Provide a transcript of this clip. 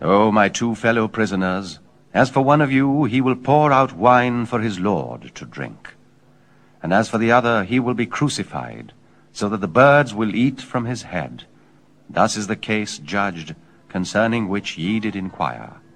O my two fellow prisoners, as for one of you, he will pour out wine for his Lord to drink. And as for the other, he will be crucified, so that the birds will eat from his head. Thus is the case judged, concerning which ye did inquire.